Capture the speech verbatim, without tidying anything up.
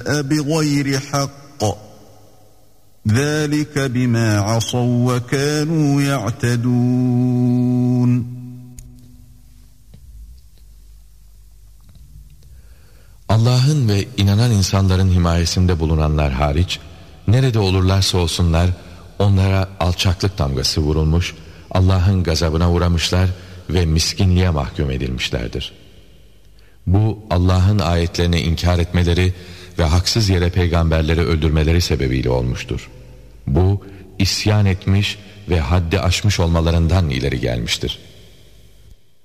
بغير حق ذلك بما عصوا وكانوا يعتدون. Allah'ın ve inanan insanların himayesinde bulunanlar hariç, nerede olurlarsa olsunlar, onlara alçaklık damgası vurulmuş, Allah'ın gazabına uğramışlar ve miskinliğe mahkum edilmişlerdir. Bu, Allah'ın ayetlerini inkar etmeleri ve haksız yere peygamberleri öldürmeleri sebebiyle olmuştur. Bu, isyan etmiş ve haddi aşmış olmalarından ileri gelmiştir.